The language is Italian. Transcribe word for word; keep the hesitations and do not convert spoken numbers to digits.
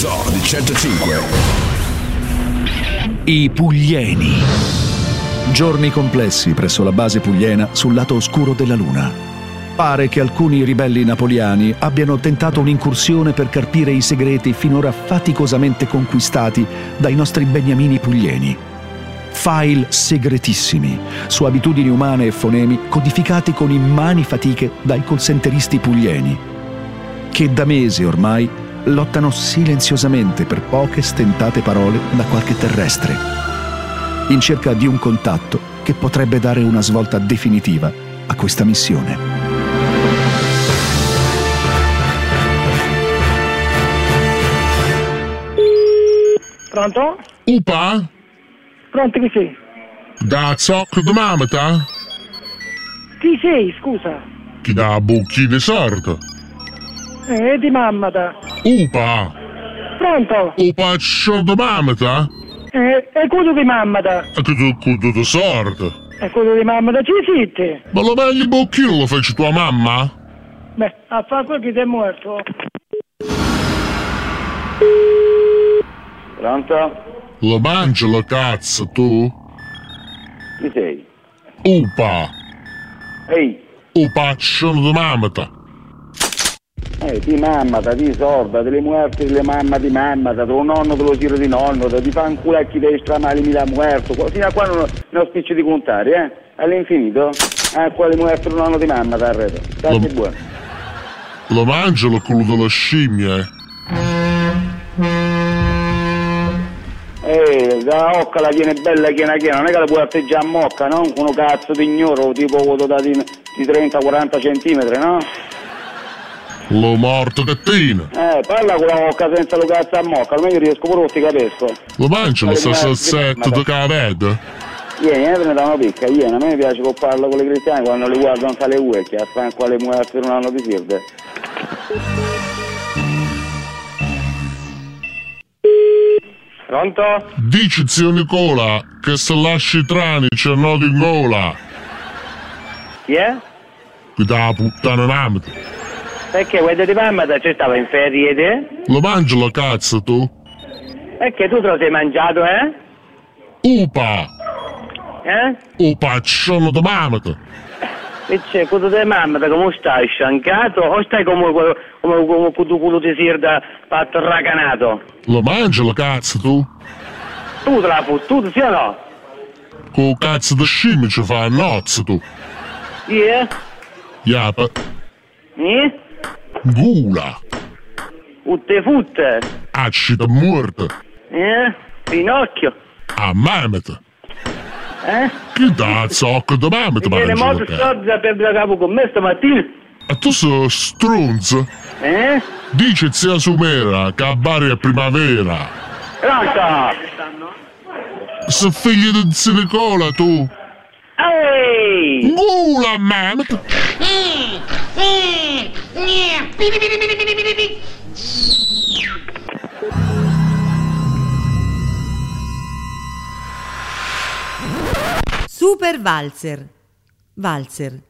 Zoo di centocinque. I Puglieni. Giorni complessi presso la base pugliena sul lato oscuro della Luna. Pare che alcuni ribelli napoleani abbiano tentato un'incursione per carpire i segreti finora faticosamente conquistati dai nostri beniamini puglieni. File segretissimi su abitudini umane e fonemi codificati con immani fatiche dai callcenteristi puglieni, che da mesi ormai lottano silenziosamente per poche stentate parole da qualche terrestre, in cerca di un contatto che potrebbe dare una svolta definitiva a questa missione. Pronto? Upa? Pronto, chi sei? Da zocco di mamata? Chi sei, scusa? Chi da bucchi di sorte? Eh, di mammata. Upa? Pronto? Upa c'ho di mamata? Eh, è quello di mammata. E che tu cudo di sorte? È quello di mammata, ci siete? Ma lo meglio bocchino lo fece tua mamma? Beh, a fare quel che ti è morto. Pronto? Lo mangi la cazzo tu? Chi sei? Upa? Ehi, Upa c'ho di mamata? eh, di mammata, di sorda, delle muerte delle mamma di mammata, tuo nonno te lo tiro di nonno, ti fa un culo a chi dei stramali mi da muerto, fino a qua non, non ho spiccio di contare, eh? All'infinito? Ah, quale muerto il nonno di mammata, arredo. Stai Lo... buono. Lo mangi la culo della scimmia, eh? Eh, la occa la tiene bella chiena chiena, non è che la puoi atteggiare a mocca, no? Uno cazzo di ignoro, tipo quello da di, di trenta quaranta centimetri, no? Lo morto cattina. Eh, parla con la mocca senza lo cazzo a mocca, almeno io riesco pure a ti capisco. Lo mangi la Alle stessa muerte di set mammata. di cavede? Ieri, eh, ne da una picca, ieri, a me mi piace che parlo con le cristiane quando li guardano tra le uecchie, a fare quale muerte non hanno di sirve. Pronto? Dici zio Nicola che se lasci i trani c'è nodo in gola. Chi è? Qui da puttana namata. Perché quello di mammata ci stava in ferie te? Lo mangi la cazzo tu? Perché tu te lo sei mangiato, eh? Upa! Eh? Upa c'ho di mamata. E c'è, quello di mammata, come stai? Sciancato? O stai come come come come quello culo di sirda fatto raganato? Lo mangi la cazzo tu? Tu te l'hai fottuto, sì o no? Con cazzo di scimmia ci fai a nozze tu. Yeah? Iapa. Eh? Gula. Utte futte? Acida morta. Eh? Pinocchio? A mamata. Eh? Che da zocco di mamata Mi viene mangi molto la cazzo? soldi da perdere capo con me stamattina? E tu sei stronzo? Eh? Dice zia Sumera che a Bari è primavera. Pronto? Sei figlio di zio Nicola tu? Ehi! Gula mamata. Super Valzer. Valzer,